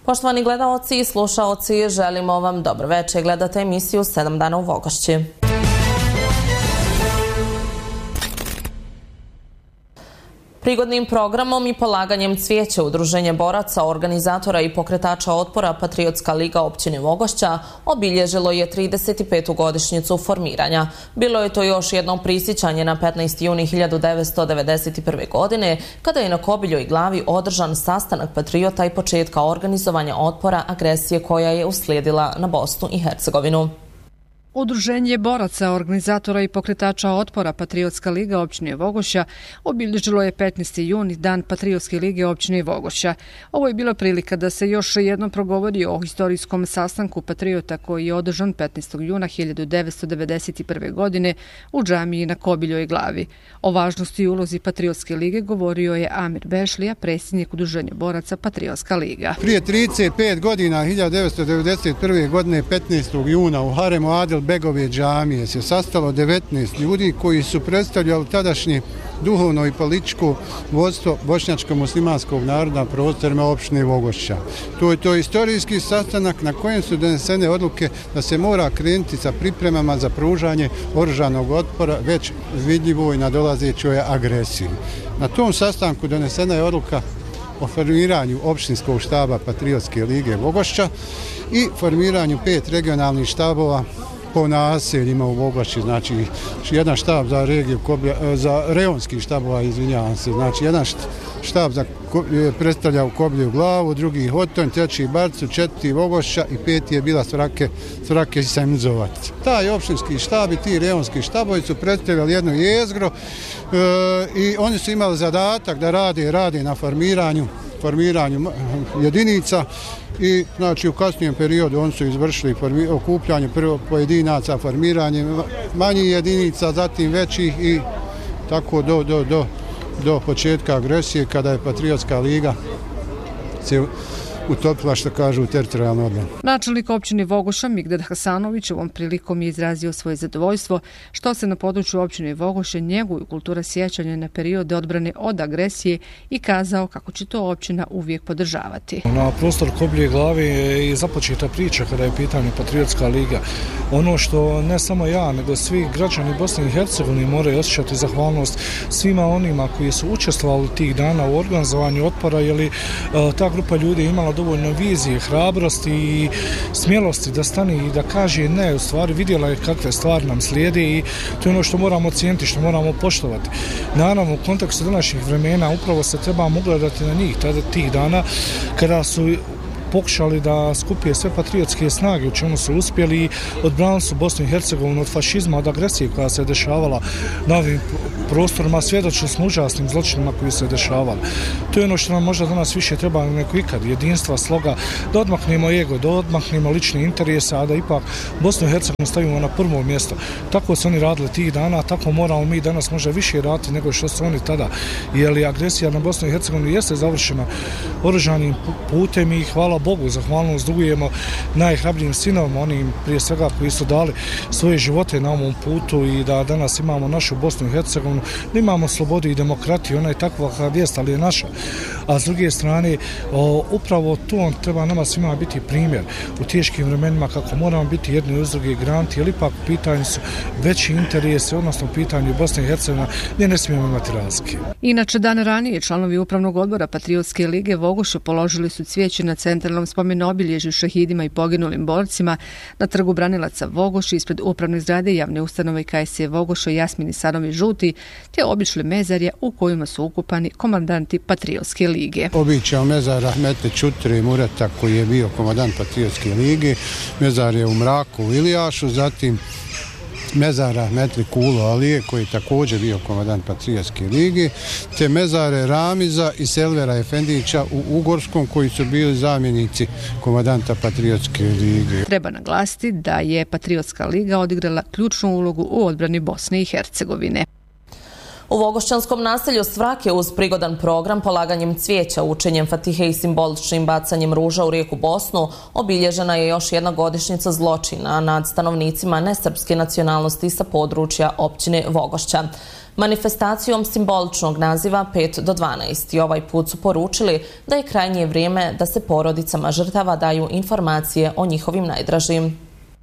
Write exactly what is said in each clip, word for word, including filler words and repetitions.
Poštovani gledaoci i slušaoci, želimo vam dobro večer. Gledate emisiju sedam dana u Vogošći. Prigodnim programom i polaganjem cvijeća Udruženje boraca, organizatora i pokretača otpora Patriotska liga općine Vogošća obilježilo je trideset petu godišnjicu formiranja. Bilo je to još jedno prisjećanje na petnaesti juni hiljadu devetsto devedeset prve. godine, kada je na Kobiljoj glavi održan sastanak patriota i početka organizovanja otpora agresije koja je uslijedila na Bosnu i Hercegovinu. Udruženje boraca, organizatora i pokretača otpora Patriotska liga općine Vogošća obilježilo je petnaesti juni, dan Patriotske lige općine Vogošća. Ovo je bila prilika da se još jednom progovori o historijskom sastanku patriota koji je održan petnaestog juna hiljadu devetsto devedeset prve. godine u džamiji na Kobiljoj glavi. O važnosti i ulozi Patriotske lige govorio je Amir Bešlija, predsjednik Udruženja boraca Patriotska liga. Prije trideset pet godina, hiljadu devetsto devedeset prve. godine, petnaestog juna, u haremu Adil Begove džamije se sastalo devetnaest ljudi koji su predstavljali tadašnje duhovno i političko vodstvo bošnjačko-muslimanskog naroda na prostorima opštine Vogošća. To je to istorijski sastanak na kojem su donesene odluke da se mora krenuti sa pripremama za pružanje oružanog otpora već vidljivoj nadolazećoj agresiji. Na tom sastanku donesena je odluka o formiranju opštinskog štaba Patriotske lige Vogošća i formiranju pet regionalnih štabova po naseljima u Vogošći, znači jedan štab za regiju Koblja, za reonskih štabova, izvinjavam se, znači jedan štab za predstavlja u Koblju glavu, drugi Hotonj, treći Barcu, četvrti Vogošća i peti je bila Svrake, Svrake Semzovac. Taj opštinski štab i ti reonski štabovi su predstavljali jedno jezgro e, i oni su imali zadatak da rade, rade na formiranju formiranju jedinica i znači u kasnijem periodu oni su izvršili formi, okupljanje prvo pojedinaca, formiranje manjih jedinica, zatim većih i tako do, do, do, do početka agresije kada je Patriotska liga se utopila, što kažu, u teritorijalnu odbranu. Načelnik općine Vogošća Migdad Hasanović ovom prilikom je izrazio svoje zadovoljstvo što se na području općine Vogošće njeguju kultura sjećanja na periode odbrane od agresije i kazao kako će to općina uvijek podržavati. Na prostor Kobilje glave je i započeta priča kada je pitanje Patriotska liga. Ono što ne samo ja, nego svi građani Bosne i Hercegovine moraju osjećati zahvalnost svima onima koji su učestvovali tih dana u organizovanju otpora, jer li ta grupa ljudi imala dovoljno vizije, hrabrosti i smjelosti da stane i da kaže ne, u stvari vidjela je kakve stvari nam slijede i to je ono što moramo cijeniti, što moramo poštovati. Naravno, u kontekstu današnjih vremena upravo se trebamo ugledati na njih tada, tih dana kada su pokušali da skupije sve patriotske snage, u čemu su uspjeli i odbranili su Bosnu i Hercegovinu od fašizma, od agresije koja se dešavala na ovim prostorima, svjedočili smo užasnim zločinima koji se dešavali. To je ono što nam možda danas više treba neko ikad, jedinstva, sloga, da odmaknemo ego, da odmaknemo lične interese, a da ipak Bosnu i Hercegovinu stavimo na prvo mjesto. Tako su oni radili tih dana, tako moramo mi danas možda više raditi nego što su oni tada. Jer agresija na Bosnu i Hercegovinu jeste završena oružanim putem i hvala Bogu, zahvalnost dugujemo najhrabrijim sinovima, onim prije svega koji su dali svoje živote na ovom putu i da danas imamo našu Bosnu i Hercegovinu, da imamo slobodu i demokratiju, ona je takva kad jest, ali je naša. A s druge strane, o, upravo tu on treba nama svima biti primjer u teškim vremenima kako moramo biti jedni uz druge granti, jer ipak u pitanju su veći interesi, odnosno u pitanju Bosne i Hercegovine, gdje ne smijemo imati razlike. Inače, dan ranije članovi Upravnog odbora Patriotske lige Vogošća položili su cvijeće na centralnom spomenu obilježju šehidima i poginulim borcima na trgu Branilaca Vogošća ispred upravne zgrade javne ustanove K S C Vogošća Jasmini Sanovi Žuti, te obišli mezarja u kojima su ukupani komandanti Patriotske lige. Običao mezar Rahmete Čutre Murata koji je bio komandant Patriotske lige, mezar je u Mraku u Ilijašu, zatim mezara Metli Kulo Alije koji je također bio komandant Patriotske lige, te mezare Ramiza i Selvera Efendića u Ugorskom koji su bili zamjenici komandanta Patriotske lige. Treba naglasiti da je Patriotska liga odigrala ključnu ulogu u odbrani Bosne i Hercegovine. U Vogošćanskom naselju Svrake uz prigodan program polaganjem cvijeća, učenjem fatihe i simboličnim bacanjem ruža u rijeku Bosnu obilježena je još jedna godišnjica zločina nad stanovnicima nesrpske nacionalnosti sa područja općine Vogošća. manifestacijom simboličnog naziva pet do dvanaest i ovaj put su poručili da je krajnje vrijeme da se porodicama žrtava daju informacije o njihovim najdražim.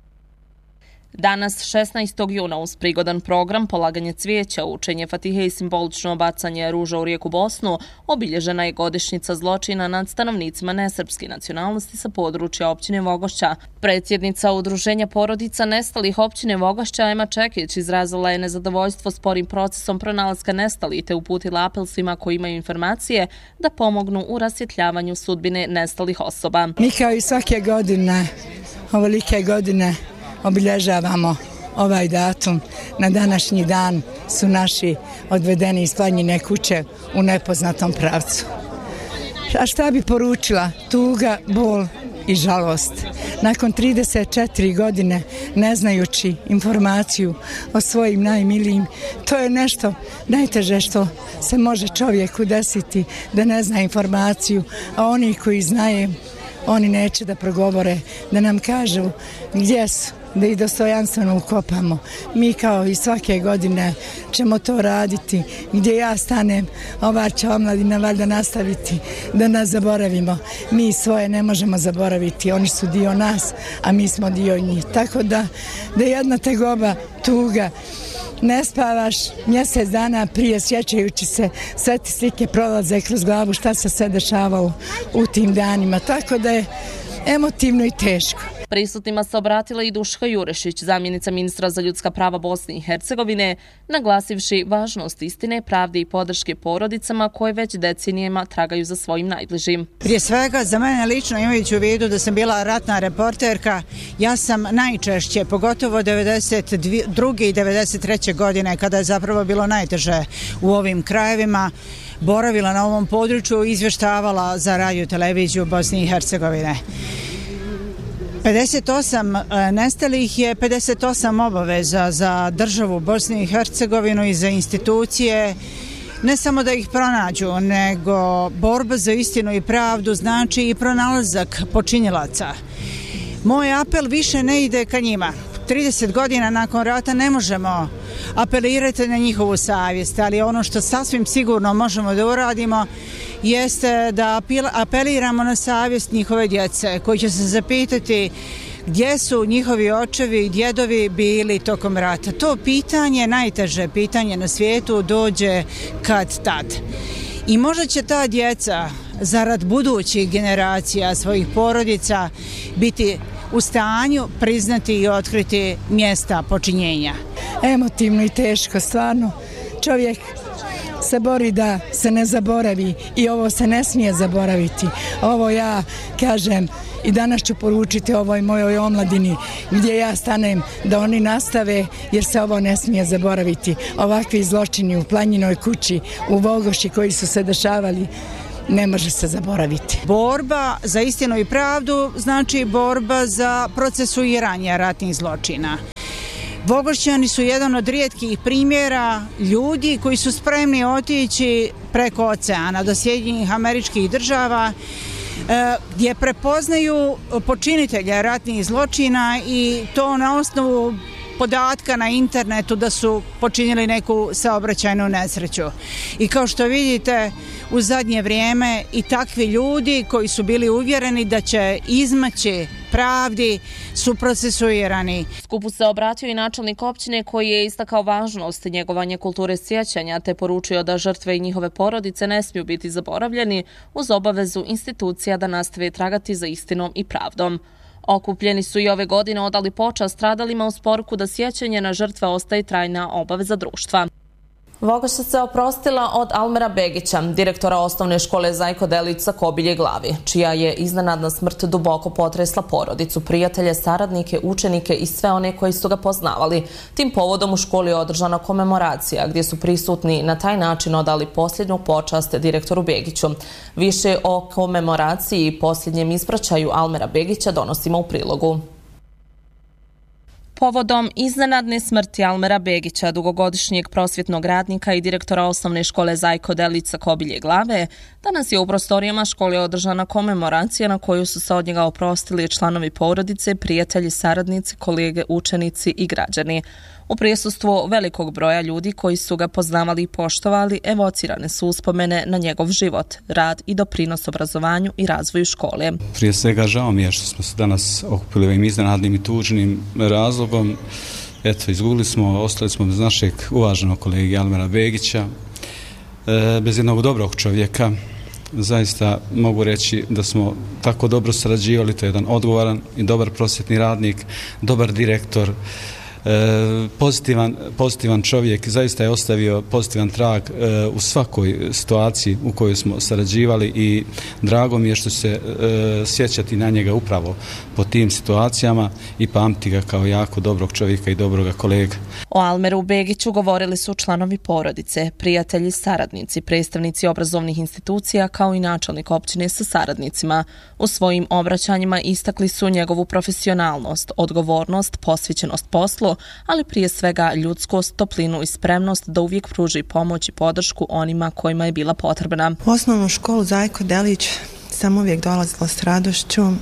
Danas, šesnaestog juna, uz prigodan program polaganje cvijeća, učenje Fatihe i simbolično bacanje ruža u rijeku Bosnu, obilježena je godišnjica zločina nad stanovnicima nesrpske nacionalnosti sa područja općine Vogošća. Predsjednica Udruženja porodica nestalih općine Vogošća Ema Čekić izrazila je nezadovoljstvo sporim procesom pronalaska nestalih te uputila apel svima koji imaju informacije da pomognu u rasvjetljavanju sudbine nestalih osoba. Mi kao i svake godine, ovolike godine, obilježavamo ovaj datum. Na današnji dan su naši odvedeni iz Planjine kuće u nepoznatom pravcu. A šta bi poručila? Tuga, bol i žalost. Nakon trideset četiri godine ne znajući informaciju o svojim najmilijim, to je nešto najteže što se može čovjeku desiti, da ne zna informaciju, a oni koji znaju, oni neće da progovore, da nam kažu gdje su, da ih dostojanstveno ukopamo. Mi kao i svake godine ćemo to raditi. Gdje ja stanem, ova će omladina valjda nastaviti da nas zaboravimo. Mi svoje ne možemo zaboraviti, oni su dio nas, a mi smo dio njih. Tako da, da jedna tegoba, tuga, ne spavaš mjesec dana prije sjećajući se, sve ti slike prolaze kroz glavu šta se sve dešavalo u tim danima. Tako da je emotivno i teško. Prisutnima se obratila i Duška Jurešić, zamjenica ministra za ljudska prava Bosne i Hercegovine, naglasivši važnost istine, pravde i podrške porodicama koje već decenijama tragaju za svojim najbližim. Prije svega, za mene lično, imajući u vidu da sam bila ratna reporterka, ja sam najčešće, pogotovo devedeset druge i devedeset treće godine, kada je zapravo bilo najteže u ovim krajevima, boravila na ovom području i izvještavala za radio televiziju Bosne i Hercegovine. pedeset osam nestalih je pedeset osam obaveza za državu Bosne i Hercegovinu i za institucije, ne samo da ih pronađu, nego borba za istinu i pravdu znači i pronalazak počinjilaca. Moj apel više ne ide ka njima. trideset godina nakon rata ne možemo apelirati na njihovu savjest, ali ono što sasvim sigurno možemo da uradimo jeste da apeliramo na savjest njihove djece koji će se zapitati gdje su njihovi očevi i djedovi bili tokom rata. To pitanje, najteže pitanje na svijetu, dođe kad tad. I možda će ta djeca zarad budućih generacija svojih porodica biti u stanju priznati i otkriti mjesta počinjenja. Emotivno i teško, stvarno. Čovjek se bori da se ne zaboravi i ovo se ne smije zaboraviti. Ovo ja kažem i danas ću poručiti ovoj mojoj omladini gdje ja stanem da oni nastave jer se ovo ne smije zaboraviti. Ovakvi zločini u Planjinoj kući, u Vogoši koji su se dešavali, ne može se zaboraviti. Borba za istinu i pravdu znači borba za procesuiranje ratnih zločina. Vogošćani su jedan od rijetkih primjera ljudi koji su spremni otići preko oceana do Sjedinjenih Američkih Država gdje prepoznaju počinitelja ratnih zločina i to na osnovu podatka na internetu da su počinili neku saobraćajnu nesreću. I kao što vidite, u zadnje vrijeme i takvi ljudi koji su bili uvjereni da će izmaći pravdi su procesuirani. Skupu se obratio i načelnik općine koji je istakao važnost njegovanja kulture sjećanja te poručio da žrtve i njihove porodice ne smiju biti zaboravljeni uz obavezu institucija da nastave tragati za istinom i pravdom. Okupljeni su i ove godine odali počast stradalima uz poruku da sjećanje na žrtve ostaje trajna obaveza društva. Vogošća se oprostila od Almera Begića, direktora osnovne škole Zajko Delić sa Kobilje Glavi, čija je iznenadna smrt duboko potresla porodicu, prijatelje, saradnike, učenike i sve one koji su ga poznavali. Tim povodom u školi je održana komemoracija gdje su prisutni na taj način odali posljednju počast direktoru Begiću. Više o komemoraciji i posljednjem ispraćaju Almera Begića donosimo u prilogu. Povodom iznenadne smrti Almera Begića, dugogodišnjeg prosvjetnog radnika i direktora osnovne škole Zajko Delić sa Kobilje Glave, danas je u prostorijama škole održana komemoracija na koju su se od njega oprostili članovi porodice, prijatelji, saradnici, kolege, učenici i građani. U prisustvu velikog broja ljudi koji su ga poznavali i poštovali, evocirane su uspomene na njegov život, rad i doprinos obrazovanju i razvoju škole. Prije svega žao mi je što smo se danas okupili ovim iznenadnim i tužnim razlogom. Eto, izgubili smo, ostali smo bez našeg uvaženog kolege Almera Begića, e, bez jednog dobrog čovjeka. Zaista mogu reći da smo tako dobro sarađivali, to je jedan odgovoran i dobar prosvjetni radnik, dobar direktor, E, pozitivan, pozitivan čovjek, zaista je ostavio pozitivan trag e, u svakoj situaciji u kojoj smo sarađivali i drago mi je što se e, sjećati na njega upravo po tim situacijama i pamti ga kao jako dobrog čovjeka i dobroga kolega. O Almeru Begiću govorili su članovi porodice, prijatelji, saradnici, predstavnici obrazovnih institucija kao i načelnik općine sa saradnicima. U svojim obraćanjima istakli su njegovu profesionalnost, odgovornost, posvećenost poslu, ali prije svega ljudskost, toplinu i spremnost da uvijek pruži pomoć i podršku onima kojima je bila potrebna. U osnovnu školu Zajko Delić sam uvijek dolazila s radošću. Uh,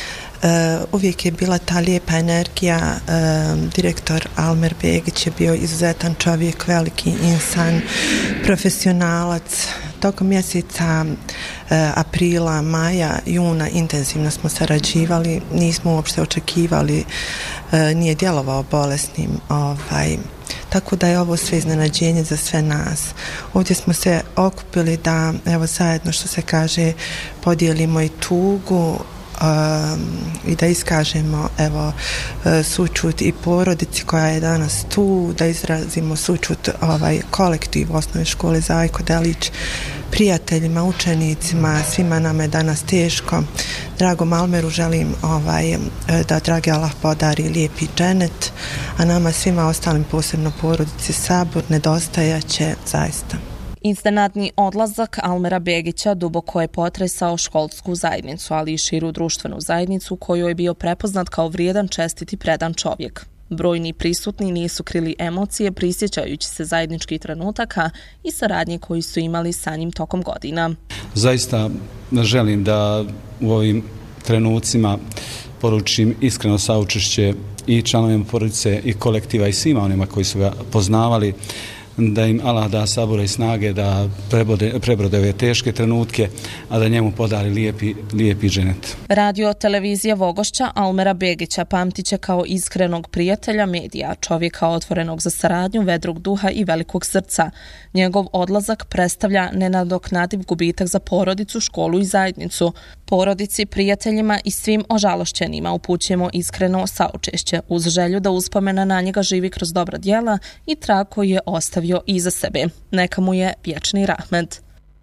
uvijek je bila ta lijepa energija. Uh, direktor Almer Begić je bio izuzetan čovjek, veliki insan, profesionalac. Tokom mjeseca uh, aprila, maja, juna intenzivno smo sarađivali, nismo uopšte očekivali, uh, nije djelovao bolesnim, ovaj, tako da je ovo sve iznenađenje za sve nas. Ovdje smo se okupili da, evo zajedno što se kaže, podijelimo i tugu, Um, i da iskažemo evo sućut i porodici koja je danas tu, da izrazimo sućut ovaj kolektiv osnovne škole Zajko Delić, prijateljima, učenicima, svima nama je danas teško. Dragom Almeru želim ovaj, da dragi Allah podari lijepi dženet, a nama svima ostalim, posebno porodici Sabur, nedostajaće zaista. Iznenadni odlazak Almera Begića duboko je potresao školsku zajednicu, ali i širu društvenu zajednicu koju je bio prepoznat kao vrijedan, čestit i predan čovjek. Brojni prisutni nisu krili emocije prisjećajući se zajedničkih trenutaka i saradnje koji su imali sa njim tokom godina. Zaista želim da u ovim trenucima poručim iskreno saučešće i članovima porodice i kolektiva i svima onima koji su ga poznavali, da im Allah da sabora i snage da prebrode, prebrode ove teške trenutke, a da njemu podari lijepi, lijepi dženet. Radio televizija Vogošća Almera Begića pamtiće kao iskrenog prijatelja medija, čovjeka otvorenog za saradnju, vedrog duha i velikog srca. Njegov odlazak predstavlja nenadoknadiv gubitak za porodicu, školu i zajednicu. Porodici, prijateljima i svim ožalošćenima upućujemo iskreno saučešće uz želju da uspomena na njega živi kroz dobra djela i trag koji je ostavio iza sebe. Neka mu je vječni rahmet.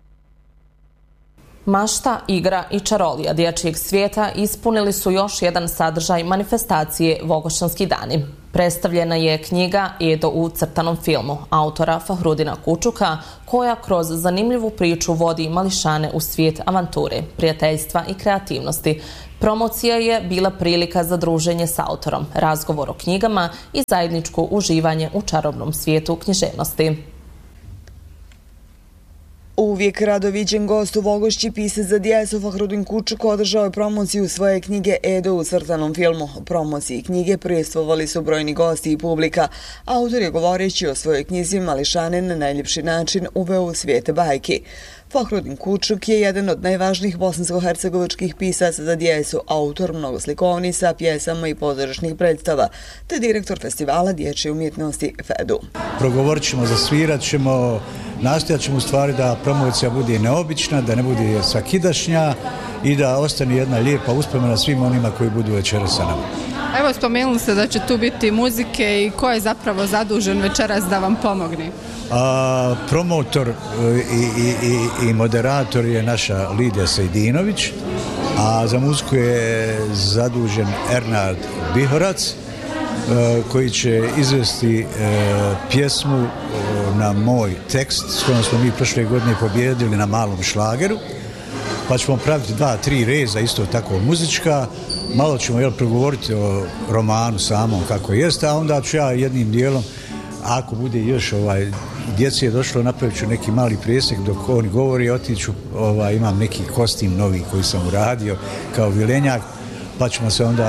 Mašta, igra i čarolija dječjeg svijeta ispunili su još jedan sadržaj manifestacije Vogošćanski dani. Predstavljena je knjiga Edo u crtanom filmu autora Fahrudina Kučuka, koja kroz zanimljivu priču vodi mališane u svijet avanture, prijateljstva i kreativnosti. Promocija je bila prilika za druženje s autorom, razgovor o knjigama i zajedničko uživanje u čarobnom svijetu književnosti. Uvijek rado viđen gost u Vogošći, pisac za djecu Fahrudin Kučuk održao je promociju svoje knjige Edo u crtanom filmu. Promociji knjige prisustvovali su brojni gosti i publika. Autor je govoreći o svojoj knjizi mališane na najljepši način uveo u svijet bajki. Fahrudin Kučuk je jedan od najvažnijih bosansko-hercegovačkih pisaca za djecu, autor mnogo slikovnica, pjesama i pozorišnih predstava, te direktor festivala dječje umjetnosti Fedu. Progovorit ćemo, zasvirat ćemo, nastojat ćemo u stvari da promocija bude neobična, da ne bude svakidašnja i da ostane jedna lijepa uspomena svim onima koji budu večeras sa nama. Evo, spomenuli ste da će tu biti muzike i ko je zapravo zadužen večeras da vam pomogne? A, promotor i, i, i, i moderator je naša Lidija Sejdinović, a za muziku je zadužen Ernard Bihorac, koji će izvesti pjesmu na moj tekst s kojom smo mi prošle godine pobjedili na malom šlageru, pa ćemo praviti dva, tri reza, isto tako muzička. Malo ćemo jel, progovoriti o romanu samom kako jeste, a onda ću ja jednim dijelom, ako bude još ovaj, djeci je došlo, napravit ću neki mali presjek dok on govori, otiću, ovaj, imam neki kostim novi koji sam uradio kao vilenjak, pa ćemo se onda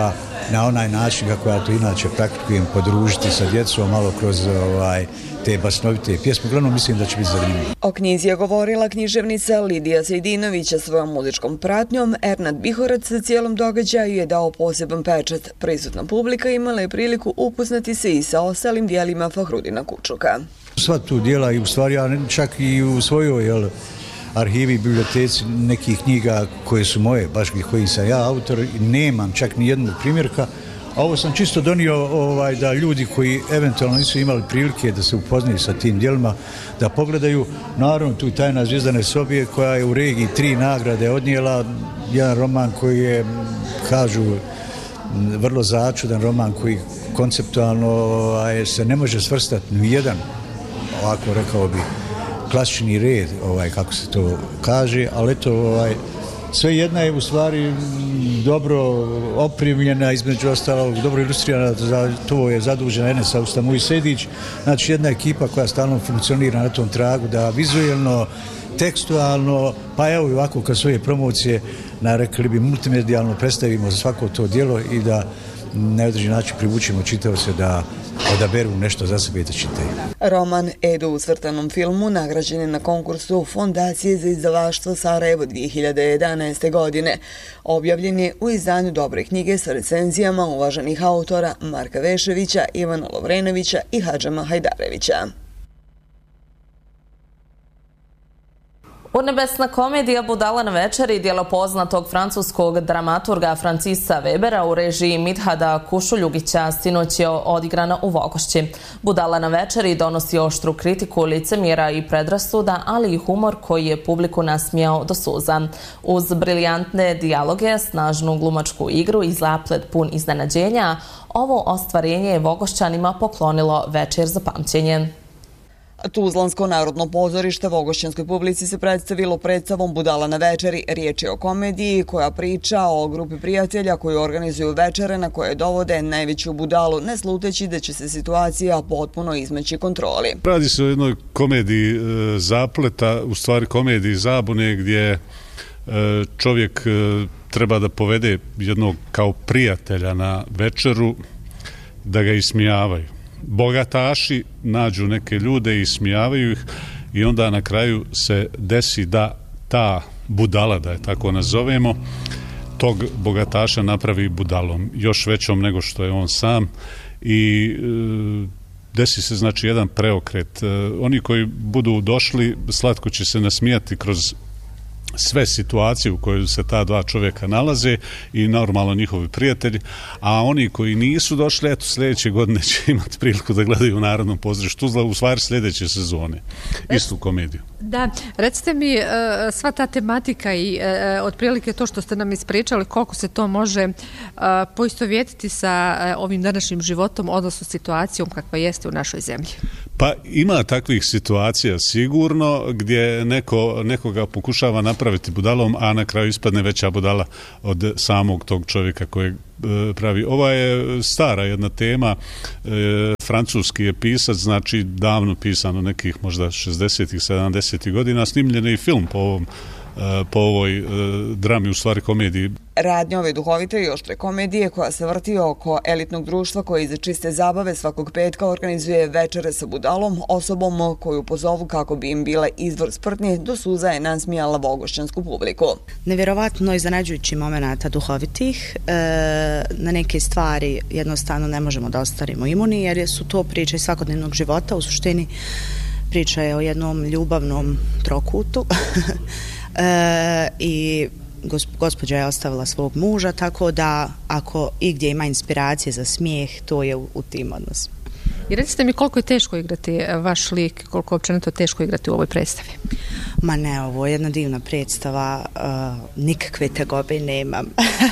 na onaj način kako ja to inače praktikujem, podružiti sa djecom malo kroz ovaj, te basnovite pjesme. Uglavnom mislim da će biti zanimljivo. O knjizi je govorila književnica Lidija Sejdinovića svojom muzičkom pratnjom. Ernad Bihorac cijelom događaju je dao poseban pečat. Prisutna publika imala je priliku upoznati se i sa ostalim dijelima Fahrudina Kučuka. Sva tu dijela i u stvari, ja čak i u svojoj jel, arhivi i biblioteci nekih knjiga koje su moje, baš koji sam ja autor, nemam čak ni jednog primjerka. A ovo sam čisto donio ovaj, da ljudi koji eventualno nisu imali prilike da se upoznaju sa tim djelima, da pogledaju. Naravno, tu Tajna Zvijezdane sobije koja je u regiji tri nagrade odnijela, jedan roman koji je, kažu, vrlo začudan roman koji konceptualno ovaj, se ne može svrstati ni jedan, ovako rekao bi, klasični red, ovaj, kako se to kaže, ali eto, ovaj, sve jedna je u stvari dobro opremljena, između ostalog dobro ilustrirana, za to je zadužena Enes Austamuj Sedić, znači jedna ekipa koja stalno funkcionira na tom tragu, da vizuelno, tekstualno, pa evo i ovako kad svoje promocije, na rekli bi multimedijalno predstavimo za svako to djelo i da na određen način privučimo čitaoce da odaberu nešto za sebe i da čitaju. Roman Edo u crtanom filmu nagrađen je na konkursu Fondacije za izdavaštvo Sarajevo dvije hiljade jedanaeste. godine. Objavljen je u izdanju Dobre knjige sa recenzijama uvaženih autora Marka Veševića, Ivana Lovrenovića i Hadžama Hajdarevića. Urnebesna komedija Budala na večeri, djelo poznatog francuskog dramaturga Francisa Webera u režiji Midhada Kušuljugića, sinoć je odigrana u Vogošći. Budala na večeri donosi oštru kritiku licemjera i predrasuda, ali i humor koji je publiku nasmijao do suza. Uz briljantne dijaloge, snažnu glumačku igru i zaplet pun iznenađenja, ovo ostvarenje je Vogošćanima poklonilo večer za pamćenje. Tuzlansko narodno pozorište Vogošćanskoj publici se predstavilo predstavom Budala na večeri. Riječ je o komediji koja priča o grupi prijatelja koji organizuju večere na koje dovode najveću budalu, ne sluteći da će se situacija potpuno izmeći kontroli. Radi se o jednoj komediji e, zapleta, u stvari komediji zabune gdje e, čovjek e, treba da povede jednog kao prijatelja na večeru da ga ismijavaju. Bogataši nađu neke ljude i ismijavaju ih i onda na kraju se desi da ta budala, da je tako nazovemo, tog bogataša napravi budalom, još većom nego što je on sam i e, desi se znači jedan preokret. E, oni koji budu došli slatko će se nasmijati kroz sve situacije u kojoj se ta dva čovjeka nalaze i normalno njihovi prijatelji, a oni koji nisu došli, eto sljedeće godine će imati priliku da gledaju u Narodnom pozorištu Tuzla, u stvari sljedeće sezone, istu komediju. Da, recite mi, sva ta tematika i otprilike to što ste nam ispričali, koliko se to može poistovjetiti sa ovim današnjim životom, odnosno situacijom kakva jeste u našoj zemlji? Pa ima takvih situacija sigurno gdje neko, nekoga pokušava napraviti budalom, a na kraju ispadne veća budala od samog tog čovjeka kojeg e, pravi. Ova je stara jedna tema, e, francuski je pisac, znači davno pisano, nekih možda šezdesetih, sedamdesetih godina, snimljen je i film po ovom po ovoj e, drami, u stvari komediji. Radnja ove duhovite i oštre komedije koja se vrti oko elitnog društva koje iza čiste zabave svakog petka organizuje večere sa budalom, osobom koju pozovu kako bi im bila izvor sprdnje, do suza je nasmijala vogošćansku publiku. Nevjerovatno iznenađujući momenata duhovitih, e, na neke stvari jednostavno ne možemo da ostarimo imuni, jer su to priče svakodnevnog života, u suštini priča je o jednom ljubavnom trokutu. E, i gospođa je ostavila svog muža, tako da ako igdje ima inspiracije za smijeh, to je u, u tim odnosima. I recite mi koliko je teško igrati vaš lik, koliko je općenito teško igrati u ovoj predstavi? Ma ne, ovo je jedna divna predstava, uh, nikakve tegobe nemam.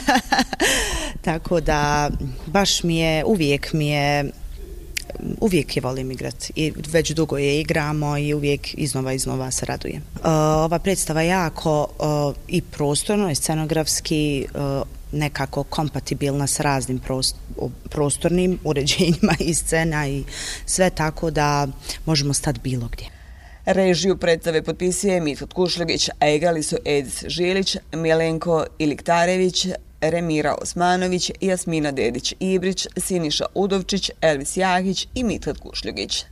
Tako da baš mi je, uvijek mi je uvijek je volim igrati i već dugo je igramo i uvijek iznova iznova se radujem. Uh, ova predstava je jako uh, i prostorno i scenografski uh, nekako kompatibilna s raznim prost, prostornim uređenjima i scena i sve, tako da možemo stati bilo gdje. Režiju predstave potpisuje Midhat Kušuljugić, a igrali su Edis Žilić, Milenko Iliktarević, Remira Osmanović, Jasmina Dedić-Ibrić, Siniša Udovčić, Elvis Jahić i Mithat Kušljugić.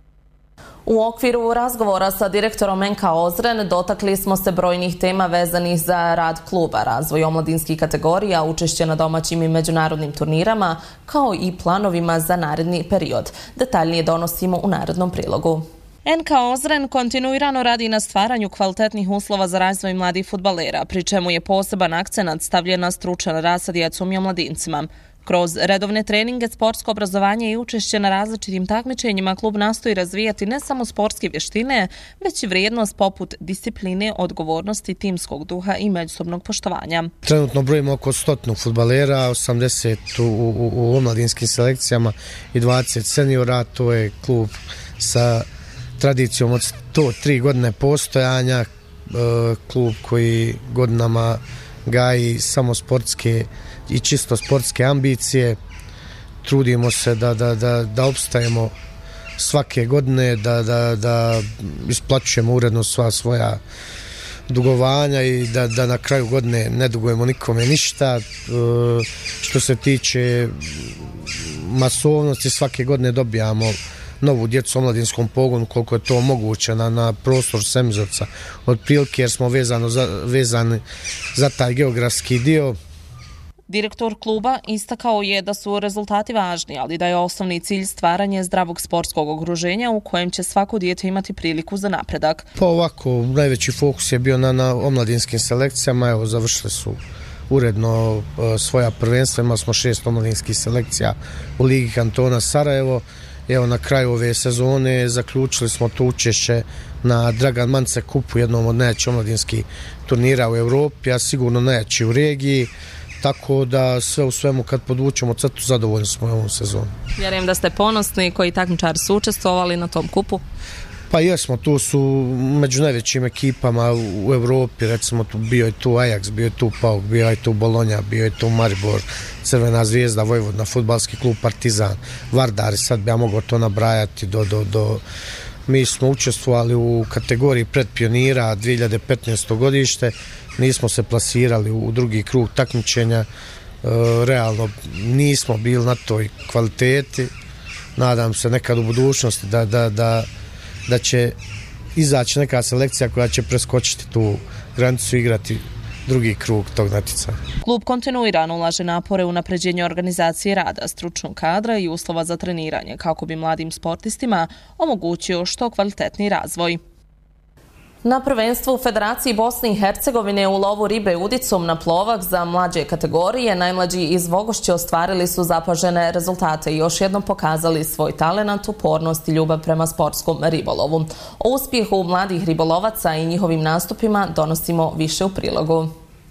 U okviru razgovora sa direktorom en ka Ozren dotakli smo se brojnih tema vezanih za rad kluba, razvoj omladinskih kategorija, učešće na domaćim i međunarodnim turnirama, kao i planovima za naredni period. Detaljnije donosimo u narednom prilogu. en ka Ozren kontinuirano radi na stvaranju kvalitetnih uslova za razvoj mladih fudbalera, pri čemu je poseban akcenat stavljen na stručan rad sa djecom i omladincima. Kroz redovne treninge, sportsko obrazovanje i učešće na različitim takmičenjima klub nastoji razvijati ne samo sportske vještine, već i vrijednost poput discipline, odgovornosti, timskog duha i međusobnog poštovanja. Trenutno brojimo oko stotinu fudbalera, osamdeset u, u, u omladinskim selekcijama i dvadeset seniora. To je klub sa tradicijom od sto tri godine postojanja, klub koji godinama gaji samo sportske i čisto sportske ambicije. Trudimo se da, da, da, da opstajemo svake godine, da, da, da isplaćujemo uredno sva svoja dugovanja i da, da na kraju godine ne dugujemo nikome ništa. Što se tiče masovnosti, svake godine dobijamo novu djecu u omladinskom pogonu koliko je to moguće na, na prostor Semizovca otprilike, jer smo vezano za, vezani za taj geografski dio. Direktor kluba istakao je da su rezultati važni, ali da je osnovni cilj stvaranje zdravog sportskog okruženja u kojem će svako dijete imati priliku za napredak. Pa ovako, najveći fokus je bio na, na omladinskim selekcijama. Evo, završili su uredno e, svoja prvenstva, imali smo šest omladinskih selekcija u Ligi kantona Sarajevo. Evo, na kraju ove sezone zaključili smo to učešće na Dragan Mance kupu, jednom od najjačih omladinskih turnira u Europi, a sigurno najjači u regiji. Tako da sve u svemu kad podvučemo crtu zadovoljni smo u ovom sezonu. Vjerujem da ste ponosni koji takmičari su učestvovali na tom kupu. Pa jesmo, tu su među najvećim ekipama u Europi, recimo tu bio je tu Ajax, bio je tu Pauk, bio je tu Bologna, bio je tu Maribor, Crvena zvijezda, Vojvodina, fudbalski klub Partizan, Vardar, i sad bi ja mogao to nabrajati do, do, do... Mi smo učestvovali u kategoriji predpionira dvije hiljade petnaesto godište, nismo se plasirali u drugi krug takmičenja, e, realno nismo bili na toj kvaliteti. Nadam se nekad u budućnosti da, da, da, da će izaći neka selekcija koja će preskočiti tu granicu i igrati drugi krug tog natjecanja. Klub kontinuirano ulaže napore u unapređenje organizacije rada, stručnog kadra i uslova za treniranje kako bi mladim sportistima omogućio što kvalitetni razvoj. Na prvenstvu u Federaciji Bosne i Hercegovine u lovu ribe udicom na plovak za mlađe kategorije najmlađi iz Vogošće ostvarili su zapažene rezultate i još jednom pokazali svoj talenat, upornost i ljubav prema sportskom ribolovu. O uspjehu mladih ribolovaca i njihovim nastupima donosimo više u prilogu.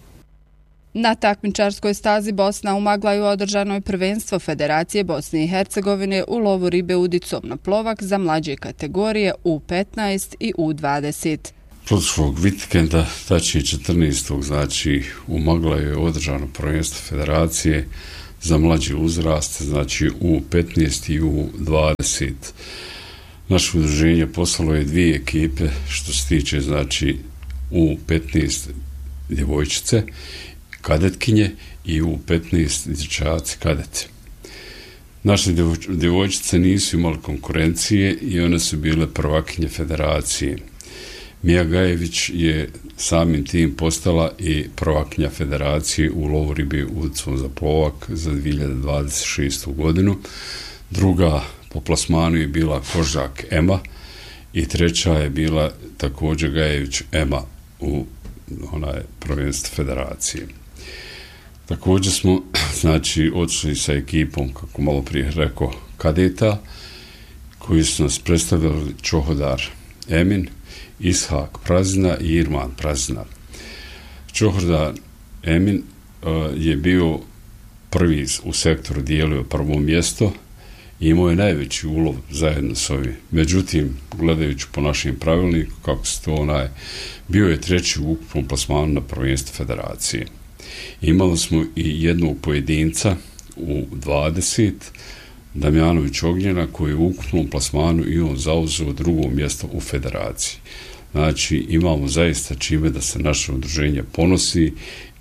Na takmičarskoj stazi Bosna u Maglaju održano je prvenstvo Federacije Bosne i Hercegovine u lovu ribe udicom na plovak za mlađe kategorije U petnaest i U dvadeset. Prošlog vikenda, tačnije četrnaestog znači u Maglaju je održano prvenstvo Federacije za mlađi uzrast, znači U petnaest i U dvadeset. Naše udruženje poslalo je dvije ekipe što se tiče znači U petnaest djevojčice, kadetkinje i U petnaest dječaci kadete. Naše djevojčice nisu imali konkurencije i one su bile prvakinje federacije. Mija Gajević je samim tim postala i prvakinja federacije u lovu ribe udicom za plovak za dvije hiljade dvadeset šestu godinu. Druga po plasmanu je bila Kožak Ema i treća je bila također Gajević Ema u onaj prvenstvo federacije. Također smo znači odšli sa ekipom, kako malo prije rekao, kadeta koji su nas predstavljali Čohodar Emin, Ishak Prazina i Irman Prazina. Čohodar Emin uh, je bio prvi u sektoru, dijelio prvo mjesto i imao je najveći ulov zajedno s ovim. Međutim, gledajući po našim pravilniku, kako se to onaj, bio je treći u ukupnom plasmanu na prvenstvu federacije. Imali smo i jednog pojedinca u dvadeset, Damjanović Ognjena, koji je u ukupnom plasmanu i on zauzeo drugo mjesto u federaciji. Znači, imamo zaista čime da se naše udruženje ponosi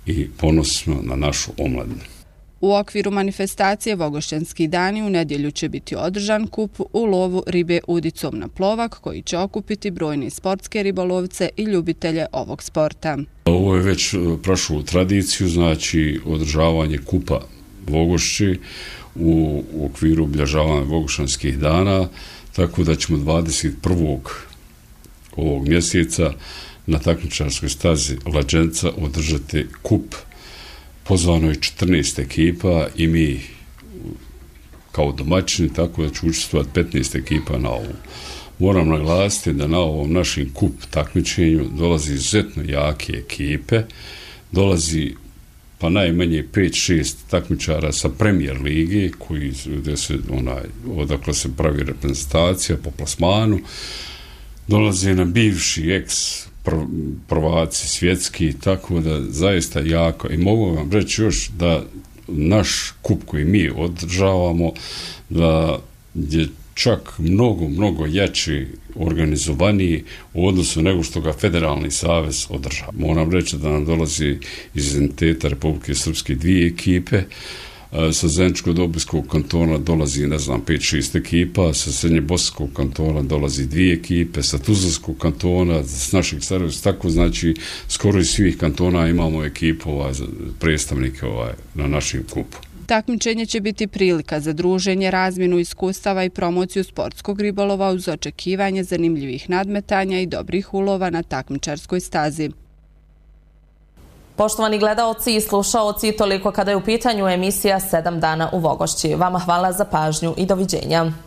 i ponosni smo na našu omladinu. U okviru manifestacije Vogošćanski dani u nedjelju će biti održan kup u lovu ribe udicom na plovak koji će okupiti brojni sportske ribolovce i ljubitelje ovog sporta. Ovo je već prošlo u tradiciju, znači održavanje kupa Vogošći u, u okviru obilježavanja Vogošćanskih dana, tako da ćemo dvadeset prvog ovog mjeseca na takmičarskoj stazi Lađenca održati kup. Pozvano je četrnaest ekipa i mi kao domaćini, tako da će učestvovati petnaest ekipa na ovom. Moram naglasiti da na ovom našem kup takmičenju dolazi izuzetno jake ekipe, dolazi pa najmanje pet šest takmičara sa Premier lige, koji, gdje se, onaj, odakle se pravi reprezentacija po plasmanu, dolaze nam bivši ex prvaci svjetski, tako da zaista jako. I mogu vam reći još da naš kup koji mi održavamo, da je čak mnogo, mnogo jači, organizovaniji u odnosu nego što ga Federalni savez održava. Moram reći da nam dolazi iz entiteta Republike Srpske dvije ekipe, sa Zeničko-Dobojskog kantona dolazi, ne znam, pet šest ekipa, sa Srednjebosanskog kantona dolazi dvije ekipe, sa Tuzlanskog kantona, s naših Sarajevca, tako znači skoro iz svih kantona imamo ekipu, ovaj, predstavnike ovaj, na našem kupu. Takmičenje će biti prilika za druženje, razmjenu iskustava i promociju sportskog ribolova uz očekivanje zanimljivih nadmetanja i dobrih ulova na takmičarskoj stazi. Poštovani gledaoci i slušaoci, toliko kada je u pitanju emisija sedam dana u Vogošći. Vama hvala za pažnju i doviđenja.